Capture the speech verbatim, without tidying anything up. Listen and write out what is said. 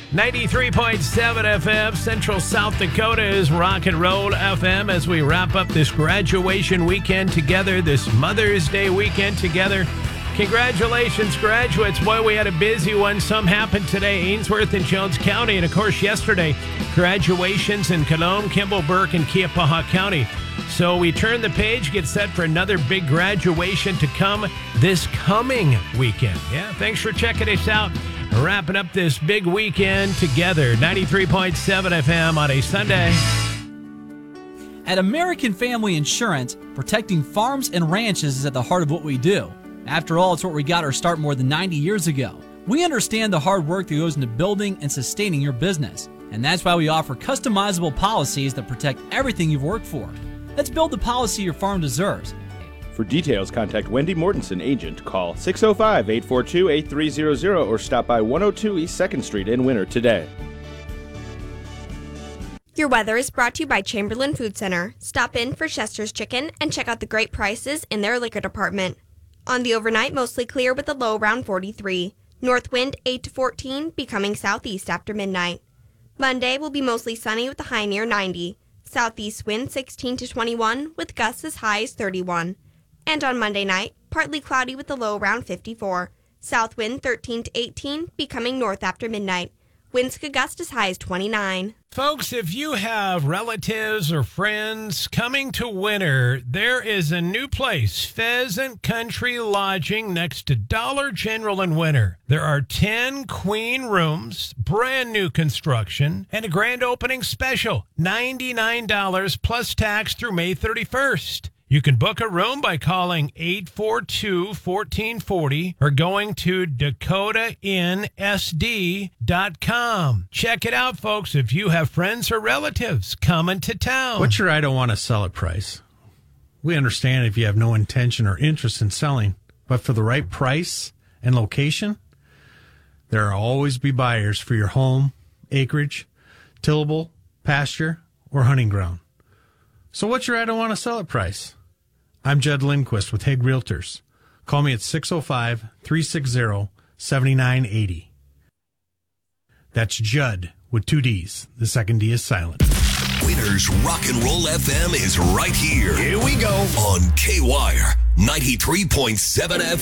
ninety-three point seven F M, Central South Dakota is Rock and Roll F M as we wrap up this graduation weekend together, this Mother's Day weekend together. Congratulations, graduates. Boy, we had a busy one. Some happened today, Ainsworth and Jones County. And, of course, yesterday, graduations in Colome, Kimball, Burke, and Keappaha County. So we turn the page, get set for another big graduation to come this coming weekend. Yeah, thanks for checking us out. We're wrapping up this big weekend together. ninety-three point seven F M on a Sunday. At American Family Insurance, protecting farms and ranches is at the heart of what we do. After all, it's what we got our start more than ninety years ago. We understand the hard work that goes into building and sustaining your business. And that's why we offer customizable policies that protect everything you've worked for. Let's build the policy your farm deserves. For details, contact Wendy Mortensen, agent. Call six oh five, eight four two, eight three zero zero or stop by one oh two East second Street in Winter today. Your weather is brought to you by Chamberlain Food Center. Stop in for Chester's Chicken and check out the great prices in their liquor department. On the overnight, mostly clear with a low around forty-three. North wind eight to fourteen, becoming southeast after midnight. Monday will be mostly sunny with a high near ninety. Southeast wind sixteen to twenty-one with gusts as high as thirty-one. And on Monday night, partly cloudy with a low around fifty-four. South wind thirteen to eighteen, becoming north after midnight. Winds could gust as high as twenty-nine. Folks, if you have relatives or friends coming to Winter, there is a new place, Pheasant Country Lodging, next to Dollar General in Winter. There are ten queen rooms, brand new construction, and a grand opening special, ninety-nine dollars plus tax through May thirty-first. You can book a room by calling eight four two, one four four zero or going to dakota inn s d dot com. Check it out, folks, if you have friends or relatives coming to town. What's your I don't want to sell it price? We understand if you have no intention or interest in selling, but for the right price and location, there will always be buyers for your home, acreage, tillable, pasture, or hunting ground. So what's your I don't want to sell it price? I'm Judd Lindquist with Hague Realtors. Call me at six oh five, three six zero, seven nine eight zero. That's Judd with two D's. The second D is silent. Winter's Rock and Roll F M is right here. Here we go on K-Wire ninety-three point seven F M.